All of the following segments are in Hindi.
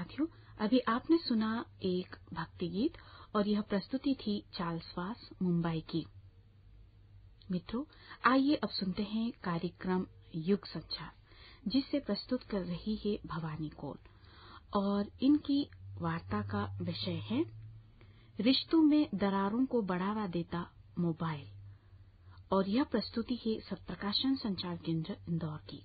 साथियों, अभी आपने सुना एक भक्ति गीत और यह प्रस्तुति थी चार्ल्स वास मुंबई की। मित्रों, आइए अब सुनते हैं कार्यक्रम युग संचार, जिसे प्रस्तुत कर रही है भवानी कौल, और इनकी वार्ता का विषय है रिश्तों में दरारों को बढ़ावा देता मोबाइल, और यह प्रस्तुति है सत्प्रकाशन संचार केंद्र इंदौर की।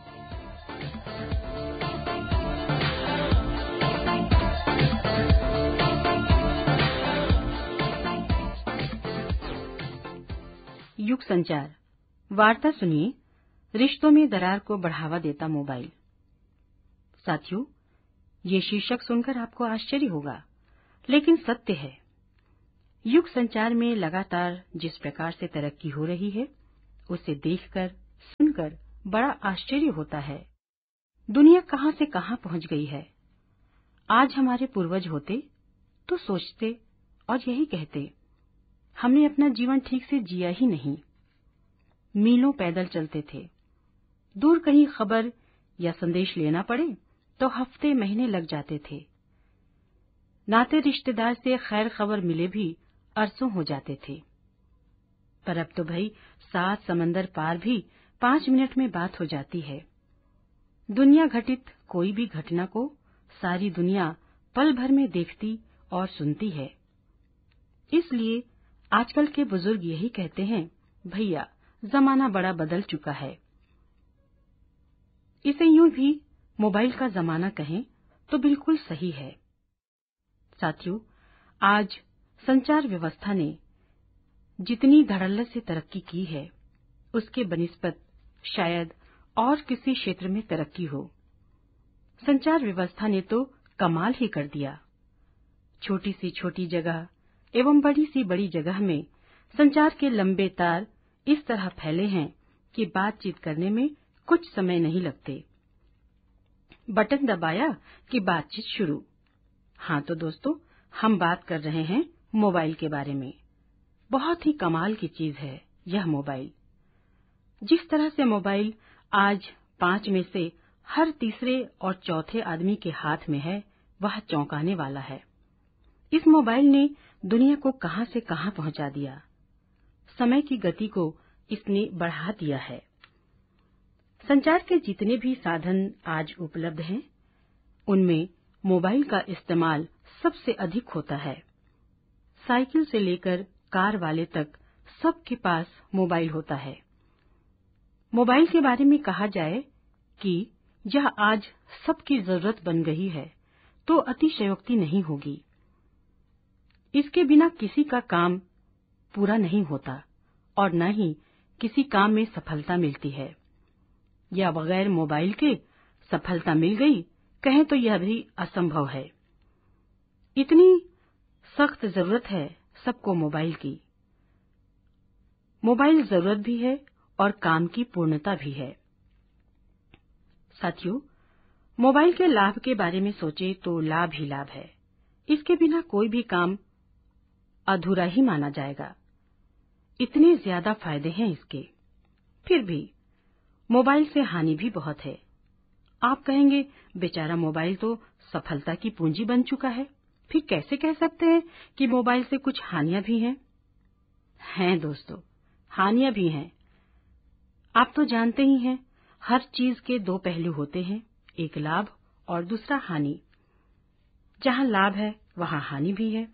युग संचार वार्ता सुनिए, रिश्तों में दरार को बढ़ावा देता मोबाइल। साथियों, ये शीर्षक सुनकर आपको आश्चर्य होगा, लेकिन सत्य है। युग संचार में लगातार जिस प्रकार से तरक्की हो रही है, उसे देखकर सुनकर बड़ा आश्चर्य होता है। दुनिया कहां से कहां पहुंच गई है। आज हमारे पूर्वज होते तो सोचते और यही कहते, हमने अपना जीवन ठीक से जिया ही नहीं। मीलों पैदल चलते थे। दूर कहीं खबर या संदेश लेना पड़े तो हफ्ते महीने लग जाते थे। नाते रिश्तेदार से खैर खबर मिले भी अरसों हो जाते थे। पर अब तो भाई 7 समंदर पार भी 5 मिनट में बात हो जाती है। दुनिया घटित कोई भी घटना को सारी दुनिया पल भर में देखती और सुनती है। इसलिए आजकल के बुजुर्ग यही कहते हैं, भैया जमाना बड़ा बदल चुका है। इसे यूं भी मोबाइल का जमाना कहें तो बिल्कुल सही है। साथियों, आज संचार व्यवस्था ने जितनी धड़ल्ले से तरक्की की है, उसके बनिस्बत शायद और किसी क्षेत्र में तरक्की हो। संचार व्यवस्था ने तो कमाल ही कर दिया। छोटी सी छोटी जगह एवं बड़ी सी बड़ी जगह में संचार के लंबे तार इस तरह फैले हैं कि बातचीत करने में कुछ समय नहीं लगते। बटन दबाया कि बातचीत शुरू। हाँ तो दोस्तों, हम बात कर रहे हैं मोबाइल के बारे में। बहुत ही कमाल की चीज है यह मोबाइल। जिस तरह से मोबाइल आज 5 में से हर तीसरे और चौथे आदमी के हाथ में है, वह चौंकाने वाला है। इस मोबाइल ने दुनिया को कहां से कहां पहुंचा दिया। समय की गति को इसने बढ़ा दिया है। संचार के जितने भी साधन आज उपलब्ध हैं, उनमें मोबाइल का इस्तेमाल सबसे अधिक होता है। साइकिल से लेकर कार वाले तक सबके पास मोबाइल होता है। मोबाइल के बारे में कहा जाए कि यह आज सबकी जरूरत बन गई है, तो अतिशयोक्ति नहीं होगी। इसके बिना किसी का काम पूरा नहीं होता और न ही किसी काम में सफलता मिलती है, या बगैर मोबाइल के सफलता मिल गई कहें तो यह भी असंभव है। इतनी सख्त जरूरत है सबको मोबाइल की। मोबाइल जरूरत भी है और काम की पूर्णता भी है। साथियों, मोबाइल के लाभ के बारे में सोचे तो लाभ ही लाभ है। इसके बिना कोई भी काम अधूरा ही माना जाएगा। इतने ज्यादा फायदे हैं इसके। फिर भी मोबाइल से हानि भी बहुत है। आप कहेंगे, बेचारा मोबाइल तो सफलता की पूंजी बन चुका है, फिर कैसे कह सकते हैं कि मोबाइल से कुछ हानियां भी हैं? हैं दोस्तों, हानियां भी हैं। आप तो जानते ही हैं, हर चीज के 2 पहलू होते हैं, एक लाभ और दूसरा हानि। जहां लाभ है वहां हानि भी है।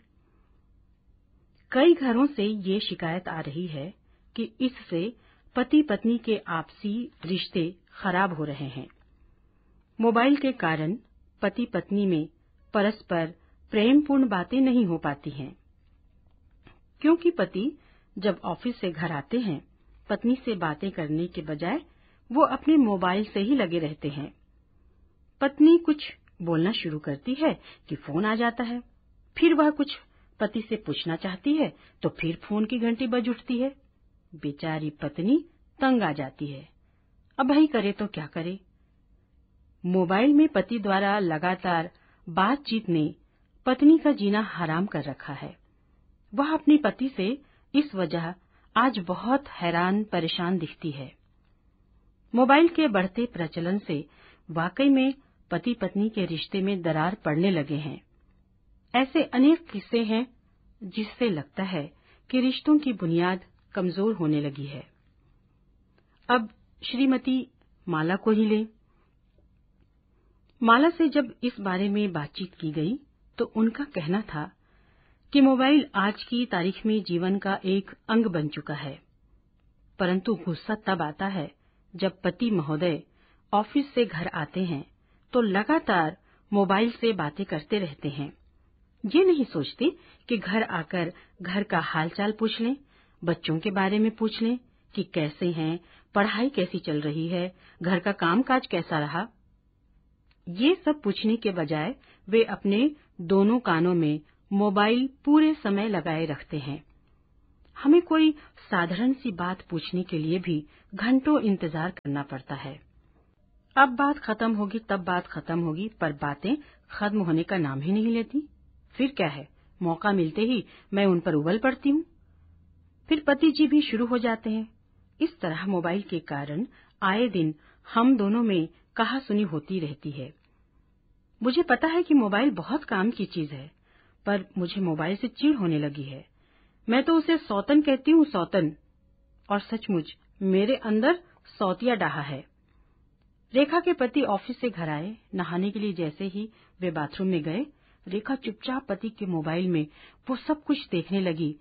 कई घरों से ये शिकायत आ रही है कि इससे पति पत्नी के आपसी रिश्ते खराब हो रहे हैं। मोबाइल के कारण पति पत्नी में परस्पर प्रेमपूर्ण बातें नहीं हो पाती हैं, क्योंकि पति जब ऑफिस से घर आते हैं, पत्नी से बातें करने के बजाय वो अपने मोबाइल से ही लगे रहते हैं। पत्नी कुछ बोलना शुरू करती है कि फोन आ जाता है, फिर वह कुछ पति से पूछना चाहती है तो फिर फोन की घंटी बज उठती है। बेचारी पत्नी तंग आ जाती है। अब भाई करे तो क्या करे। मोबाइल में पति द्वारा लगातार बातचीत ने पत्नी का जीना हराम कर रखा है। वह अपने पति से इस वजह आज बहुत हैरान परेशान दिखती है। मोबाइल के बढ़ते प्रचलन से वाकई में पति पत्नी के रिश्ते में दरार पड़ने लगे हैं। ऐसे अनेक किस्से हैं जिससे लगता है कि रिश्तों की बुनियाद कमजोर होने लगी है। अब श्रीमती माला को ही लें। माला से जब इस बारे में बातचीत की गई तो उनका कहना था कि मोबाइल आज की तारीख में जीवन का एक अंग बन चुका है, परंतु गुस्सा तब आता है जब पति महोदय ऑफिस से घर आते हैं तो लगातार मोबाइल से बातें करते रहते हैं। ये नहीं सोचते कि घर आकर घर का हालचाल पूछ लें, बच्चों के बारे में पूछ लें कि कैसे हैं, पढ़ाई कैसी चल रही है, घर का कामकाज कैसा रहा। ये सब पूछने के बजाय वे अपने दोनों कानों में मोबाइल पूरे समय लगाए रखते हैं। हमें कोई साधारण सी बात पूछने के लिए भी घंटों इंतजार करना पड़ता है। अब बात खत्म होगी, तब बात खत्म होगी, पर बातें खत्म होने का नाम ही नहीं लेती। फिर क्या है, मौका मिलते ही मैं उन पर उबल पड़ती हूँ। फिर पति जी भी शुरू हो जाते हैं। इस तरह मोबाइल के कारण आए दिन हम दोनों में कहासुनी होती रहती है। मुझे पता है कि मोबाइल बहुत काम की चीज है, पर मुझे मोबाइल से चिढ़ होने लगी है। मैं तो उसे सौतन कहती हूँ, सौतन। और सचमुच मेरे अंदर सौतिया डाहा है। रेखा के पति ऑफिस से घर आए। नहाने के लिए जैसे ही वे बाथरूम में गए, रेखा चुपचाप पति के मोबाइल में वो सब कुछ देखने लगी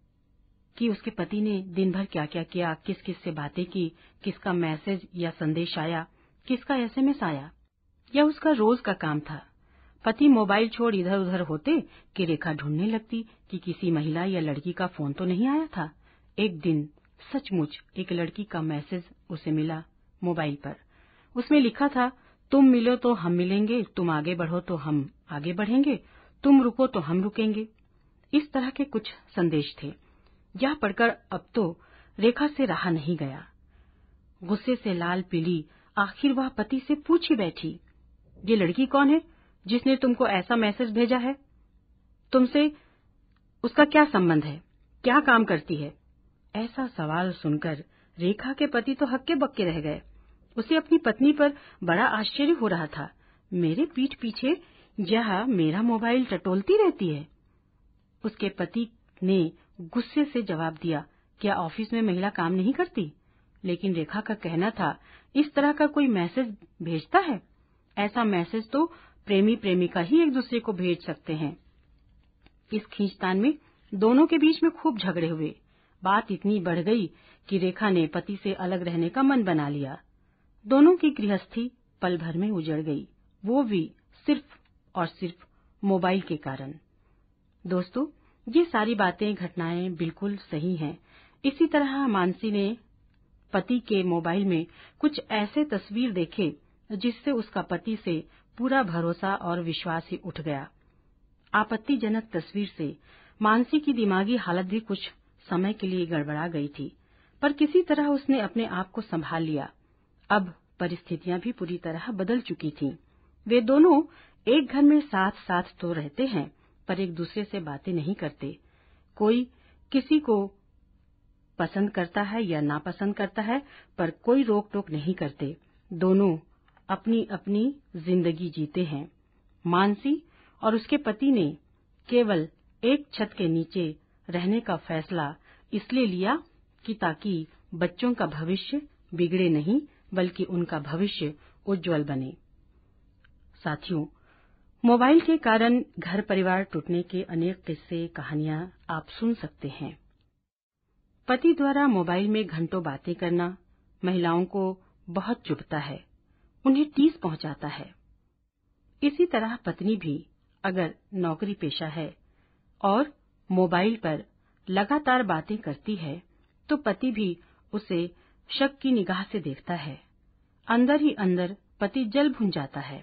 कि उसके पति ने दिन भर क्या क्या किया, किस किस से बातें की, किसका मैसेज या संदेश आया, किसका एसएमएस आया। यह उसका रोज का काम था। पति मोबाइल छोड़ इधर उधर होते कि रेखा ढूंढने लगती कि किसी महिला या लड़की का फोन तो नहीं आया था। एक दिन सचमुच एक लड़की का मैसेज उसे मिला मोबाइल पर। उसमें लिखा था, तुम मिलो तो हम मिलेंगे, तुम आगे बढ़ो तो हम आगे बढ़ेंगे, तुम रुको तो हम रुकेंगे। इस तरह के कुछ संदेश थे। यह पढ़कर अब तो रेखा से रहा नहीं गया। गुस्से से लाल पीली आखिर वह पति से पूछी बैठी, ये लड़की कौन है जिसने तुमको ऐसा मैसेज भेजा है? तुमसे उसका क्या संबंध है? क्या काम करती है? ऐसा सवाल सुनकर रेखा के पति तो हक्के बक्के रह गए। उसे अपनी पत्नी पर बड़ा आश्चर्य हो रहा था। मेरे पीठ पीछे यह मेरा मोबाइल टटोलती रहती है। उसके पति ने गुस्से से जवाब दिया, क्या ऑफिस में महिला काम नहीं करती? लेकिन रेखा का कहना था, इस तरह का कोई मैसेज भेजता है? ऐसा मैसेज तो प्रेमी प्रेमिका ही एक दूसरे को भेज सकते हैं। इस खींचतान में दोनों के बीच में खूब झगड़े हुए। बात इतनी बढ़ गई कि रेखा ने पति से अलग रहने का मन बना लिया। दोनों की गृहस्थी पल भर में उजड़ गई, वो भी सिर्फ और सिर्फ मोबाइल के कारण। दोस्तों, ये सारी बातें, घटनाएं बिल्कुल सही हैं। इसी तरह मानसी ने पति के मोबाइल में कुछ ऐसे तस्वीर देखे जिससे उसका पति से पूरा भरोसा और विश्वास ही उठ गया। आपत्तिजनक तस्वीर से मानसी की दिमागी हालत भी कुछ समय के लिए गड़बड़ा गई थी, पर किसी तरह उसने अपने आप को संभाल लिया। अब परिस्थितियां भी पूरी तरह बदल चुकी थीं। वे दोनों एक घर में साथ साथ तो रहते हैं, पर एक दूसरे से बातें नहीं करते। कोई किसी को पसंद करता है या नापसंद करता है, पर कोई रोक टोक नहीं करते। दोनों अपनी अपनी जिंदगी जीते हैं। मानसी और उसके पति ने केवल एक छत के नीचे रहने का फैसला इसलिए लिया कि ताकि बच्चों का भविष्य बिगड़े नहीं, बल्कि उनका भविष्य उज्जवल बने। साथियों, मोबाइल के कारण घर परिवार टूटने के अनेक किस्से, कहानियां आप सुन सकते हैं। पति द्वारा मोबाइल में घंटों बातें करना महिलाओं को बहुत चुभता है, उन्हें ठेस पहुंचाता है। इसी तरह पत्नी भी अगर नौकरी पेशा है और मोबाइल पर लगातार बातें करती है, तो पति भी उसे शक की निगाह से देखता है। अंदर ही अंदर पति जल भुन जाता है।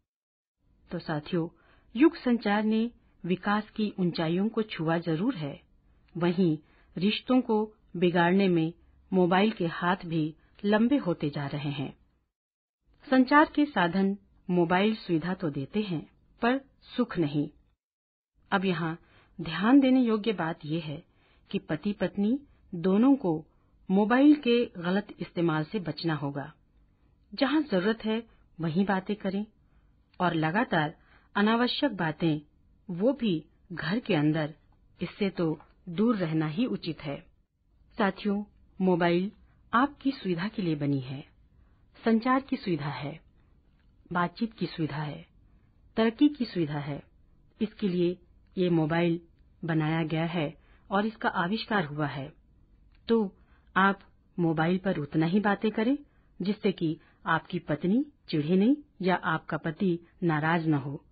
तो साथियों, युग संचार ने विकास की ऊंचाइयों को छुआ जरूर है, वहीं रिश्तों को बिगाड़ने में मोबाइल के हाथ भी लंबे होते जा रहे हैं। संचार के साधन मोबाइल सुविधा तो देते हैं, पर सुख नहीं। अब यहाँ ध्यान देने योग्य बात यह है कि पति पत्नी दोनों को मोबाइल के गलत इस्तेमाल से बचना होगा। जहाँ जरूरत है वहीं बातें करें, और लगातार अनावश्यक बातें, वो भी घर के अंदर, इससे तो दूर रहना ही उचित है। साथियों, मोबाइल आपकी सुविधा के लिए बनी है। संचार की सुविधा है, बातचीत की सुविधा है, तरक्की की सुविधा है। इसके लिए ये मोबाइल बनाया गया है और इसका आविष्कार हुआ है। तो आप मोबाइल पर उतना ही बातें करें जिससे कि आपकी पत्नी चिढ़े नहीं या आपका पति नाराज न हो।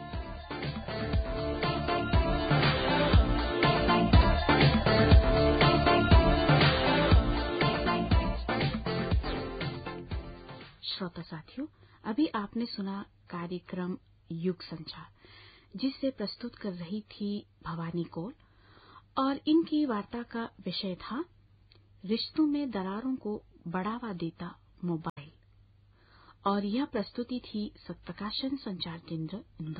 श्रोता साथियों, अभी आपने सुना कार्यक्रम युग संचार, जिसे प्रस्तुत कर रही थी भवानी कौल, और इनकी वार्ता का विषय था रिश्तों में दरारों को बढ़ावा देता मोबाइल। और यह प्रस्तुति थी सत्प्रकाशन संचार केंद्र इंदौर।